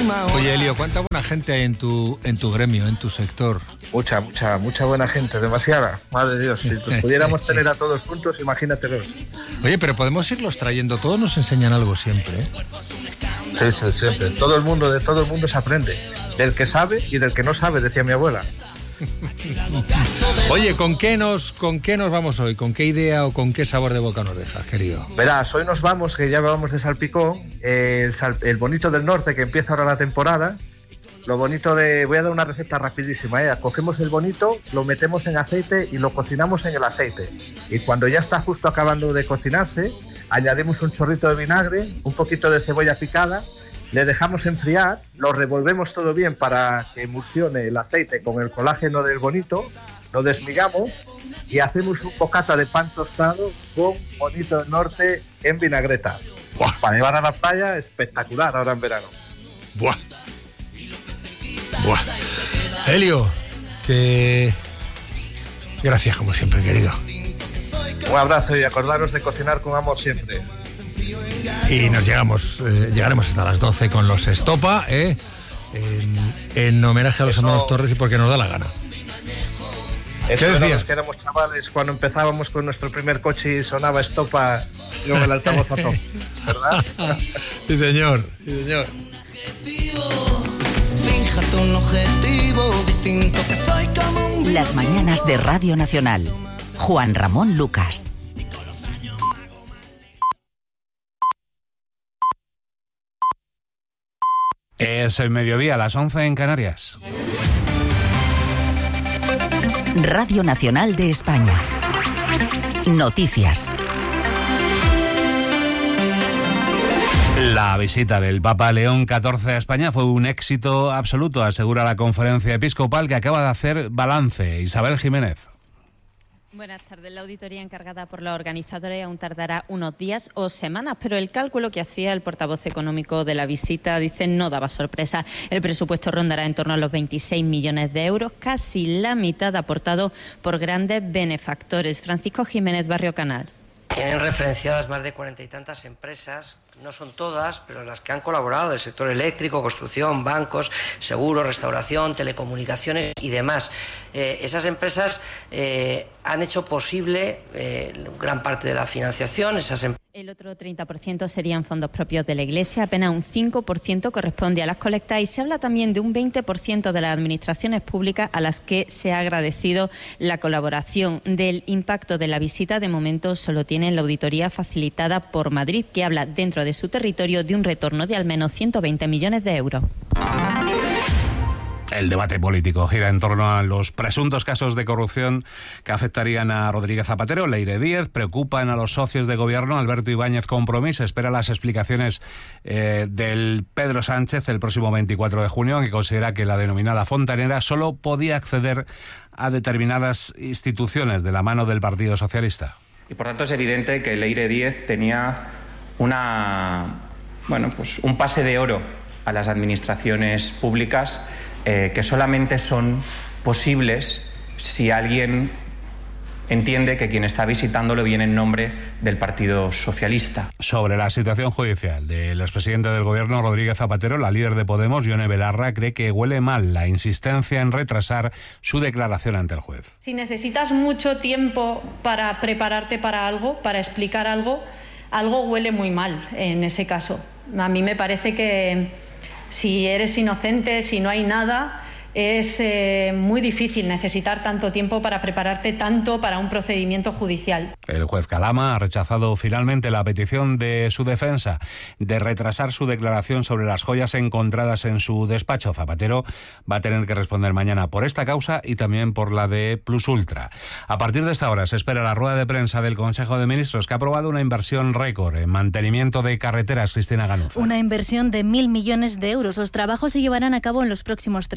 Oye, Elio, ¿cuánta buena gente hay en tu gremio, en tu sector? Mucha buena gente, demasiada. Madre de Dios, si los pudiéramos tener a todos juntos, imagínatelos. Oye, pero podemos irlos trayendo, todos nos enseñan algo siempre, ¿eh? Sí, siempre. De todo el mundo se aprende. Del que sabe y del que no sabe, decía mi abuela. Oye, ¿con qué nos vamos hoy? ¿Con qué idea o con qué sabor de boca nos dejas, querido? Verás, hoy nos vamos, que ya vamos de salpicón, el bonito del norte, que empieza ahora la temporada. Lo bonito voy a dar una receta rapidísima, cogemos el bonito, lo metemos en aceite y lo cocinamos en el aceite. Y cuando ya está justo acabando de cocinarse, añadimos un chorrito de vinagre, un poquito de cebolla picada, le dejamos enfriar, lo revolvemos todo bien para que emulsione el aceite con el colágeno del bonito, lo desmigamos y hacemos un bocata de pan tostado con bonito del norte en vinagreta. ¡Buah! Para llevar a la playa, espectacular ahora en verano. ¡Buah! Buah. Elio, que gracias como siempre, querido. Un abrazo y acordaros de cocinar con amor siempre. Y llegaremos hasta las 12 con los Estopa, en homenaje a los hermanos Torres y porque nos da la gana. ¿Qué decías? Que éramos chavales cuando empezábamos con nuestro primer coche y sonaba Estopa y con el altavoz a tope, ¿verdad? Sí, señor. Un objetivo distinto que soy como un... Las mañanas de Radio Nacional. Juan Ramón Lucas. Es el mediodía, a las 11 en Canarias. Radio Nacional de España. Noticias. La visita del Papa León XIV a España fue un éxito absoluto, asegura la Conferencia Episcopal, que acaba de hacer balance. Isabel Jiménez. Buenas tardes. La auditoría encargada por los organizadores aún tardará unos días o semanas, pero el cálculo que hacía el portavoz económico de la visita, dice, no daba sorpresa. El presupuesto rondará en torno a los 26 millones de euros, casi la mitad aportado por grandes benefactores. Francisco Jiménez, Barrio Canals. Tienen referenciadas más de 40 y tantas empresas, no son todas, pero las que han colaborado del sector eléctrico, construcción, bancos, seguros, restauración, telecomunicaciones y demás. Esas empresas han hecho posible gran parte de la financiación. El otro 30% serían fondos propios de la Iglesia, apenas un 5% corresponde a las colectas y se habla también de un 20% de las administraciones públicas a las que se ha agradecido la colaboración. Del impacto de la visita, de momento solo tienen la auditoría facilitada por Madrid, que habla dentro de su territorio de un retorno de al menos 120 millones de euros. El debate político gira en torno a los presuntos casos de corrupción que afectarían a Rodríguez Zapatero. Leire Díez, preocupan a los socios de gobierno. Alberto Ibáñez Compromís espera las explicaciones del Pedro Sánchez el próximo 24 de junio, que considera que la denominada fontanera solo podía acceder a determinadas instituciones de la mano del Partido Socialista. Y por tanto es evidente que Leire Díez tenía un pase de oro a las administraciones públicas que solamente son posibles si alguien entiende que quien está visitándolo viene en nombre del Partido Socialista. Sobre la situación judicial del expresidente del Gobierno, Rodríguez Zapatero, la líder de Podemos, Ione Belarra, cree que huele mal la insistencia en retrasar su declaración ante el juez. Si necesitas mucho tiempo para prepararte para algo, para explicar algo huele muy mal en ese caso. A mí me parece que si eres inocente, si no hay nada, es muy difícil necesitar tanto tiempo para prepararte tanto para un procedimiento judicial. El juez Calama ha rechazado finalmente la petición de su defensa de retrasar su declaración sobre las joyas encontradas en su despacho. Zapatero va a tener que responder mañana por esta causa y también por la de Plus Ultra. A partir de esta hora se espera la rueda de prensa del Consejo de Ministros, que ha aprobado una inversión récord en mantenimiento de carreteras. Cristina Ganuza. Una inversión de 1.000 millones de euros. Los trabajos se llevarán a cabo en los próximos 3 años con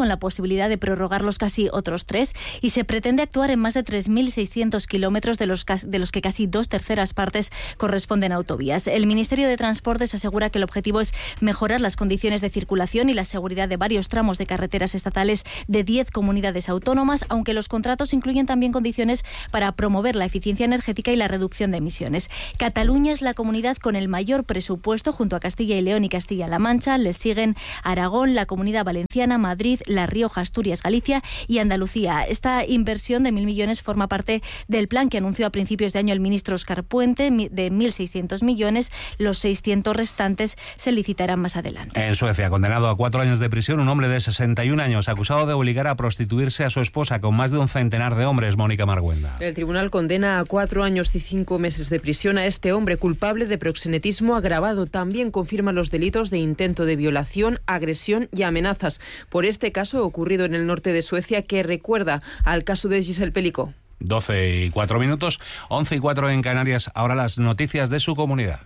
con la posibilidad de prorrogarlos casi otros 3, y se pretende actuar en más de 3.600 kilómetros, de los que casi 2/3 partes corresponden a autovías. El Ministerio de Transportes asegura que el objetivo es mejorar las condiciones de circulación y la seguridad de varios tramos de carreteras estatales de 10 comunidades autónomas, aunque los contratos incluyen también condiciones para promover la eficiencia energética y la reducción de emisiones. Cataluña es la comunidad con el mayor presupuesto, junto a Castilla y León y Castilla-La Mancha. Les siguen Aragón, la Comunidad Valenciana, Madrid, La Rioja, Asturias, Galicia y Andalucía. Esta inversión de 1.000 millones forma parte del plan que anunció a principios de año el ministro Óscar Puente, de 1.600 millones. Los 600 restantes se licitarán más adelante. En Suecia, condenado a 4 años de prisión, un hombre de 61 años acusado de obligar a prostituirse a su esposa con más de un centenar de hombres. Mónica Marguenda. El tribunal condena a 4 años y 5 meses de prisión a este hombre culpable de proxenetismo agravado. También confirma los delitos de intento de violación, agresión y amenazas por este caso ocurrido en el norte de Suecia, que recuerda al caso de Giselle Pelicó. 12:04, 11:04 en Canarias. Ahora las noticias de su comunidad.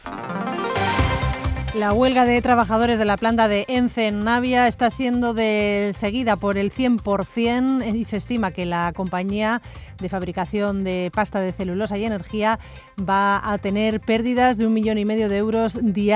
La huelga de trabajadores de la planta de ENCE en Navia está siendo seguida por el 100% y se estima que la compañía de fabricación de pasta de celulosa y energía va a tener pérdidas de 1,5 millones de euros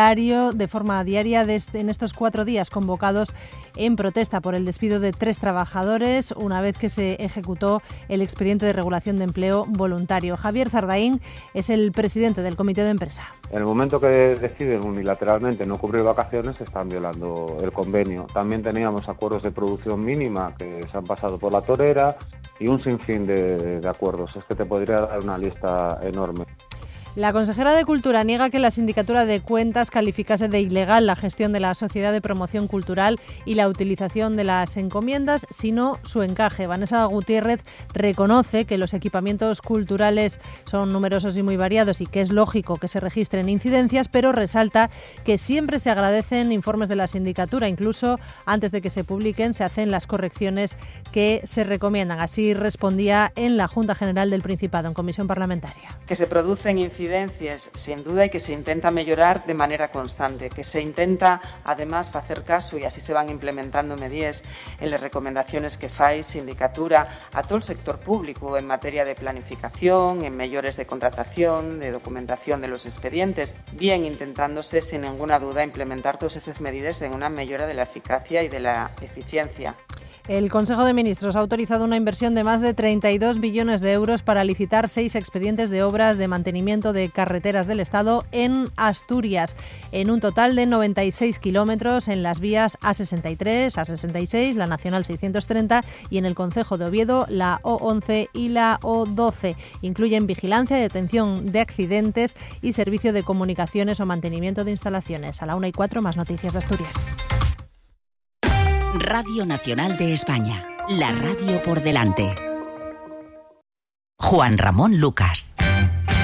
de forma diaria en estos 4 días convocados en protesta por el despido de 3 trabajadores una vez que se ejecutó el expediente de regulación de empleo voluntario. Javier Zardaín es el presidente del comité de empresa. En el momento que deciden unilateralmente no cubrir vacaciones, están violando el convenio. También teníamos acuerdos de producción mínima que se han pasado por la torera y un sinfín de acuerdos. Es que te podría dar una lista enorme. La consejera de Cultura niega que la Sindicatura de Cuentas calificase de ilegal la gestión de la Sociedad de Promoción Cultural y la utilización de las encomiendas, sino su encaje. Vanessa Gutiérrez reconoce que los equipamientos culturales son numerosos y muy variados y que es lógico que se registren incidencias, pero resalta que siempre se agradecen informes de la Sindicatura. Incluso antes de que se publiquen se hacen las correcciones que se recomiendan. Así respondía en la Junta General del Principado, en comisión parlamentaria. Que se producen incidencias, sin duda, y que se intenta mellorar de manera constante, que se intenta, además, facer caso, e así se van implementando medidas en las recomendaciones que fai Sindicatura a todo el sector público en materia de planificación, en mellores de contratación, de documentación de los expedientes, bien intentándose, sin ninguna duda, implementar todas esas medidas en una mejora de la eficacia y de la eficiencia. El Consejo de Ministros ha autorizado una inversión de más de 32 billones de euros para licitar 6 expedientes de obras de mantenimiento de carreteras del Estado en Asturias, en un total de 96 kilómetros en las vías A63, A66, la Nacional 630 y en el concejo de Oviedo la O11 y la O12. Incluyen vigilancia y detención de accidentes y servicio de comunicaciones o mantenimiento de instalaciones. A la 1:04, más noticias de Asturias. Radio Nacional de España, la radio por delante. Juan Ramón Lucas.